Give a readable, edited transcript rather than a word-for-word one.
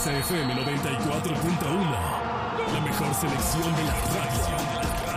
XFM 94.1. La mejor selección de la radio.